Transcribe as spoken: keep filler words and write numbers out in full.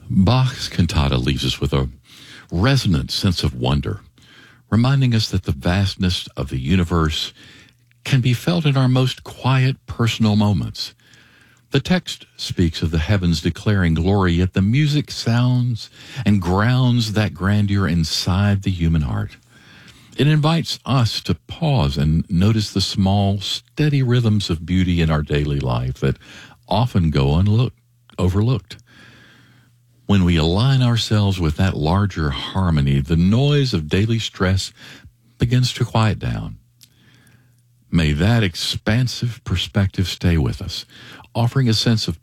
Bach's cantata leaves us with a resonant sense of wonder, reminding us that the vastness of the universe can be felt in our most quiet personal moments. The text speaks of the heavens declaring glory, yet the music sounds and grounds that grandeur inside the human heart. It invites us to pause and notice the small, steady rhythms of beauty in our daily life that often go unlook, overlooked. When we align ourselves with that larger harmony, the noise of daily stress begins to quiet down. May that expansive perspective stay with us, offering a sense of